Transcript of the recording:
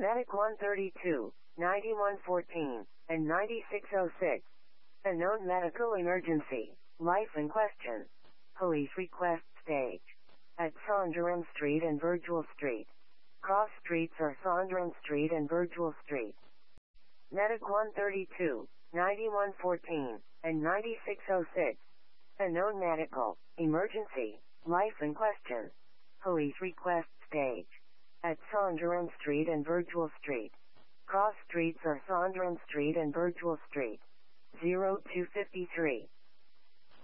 Medic 132, 9114, and 9606. A known medical emergency. Life in question. Police request stage. At Saunderham Street and Virgil Street. Cross streets are Saunderham Street and Virgil Street. Medic 132, 9114, and 9606. A known medical emergency. Life in question. Police request stage. At Saunderham Street and Virgil Street. Cross streets are Saunderham Street and Virgil Street. 0253.